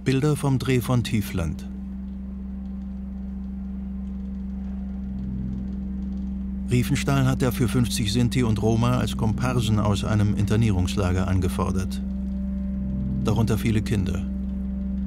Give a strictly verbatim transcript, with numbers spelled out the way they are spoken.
Bilder vom Dreh von Tiefland. Riefenstahl hat dafür fünfzig Sinti und Roma als Komparsen aus einem Internierungslager angefordert. Darunter viele Kinder.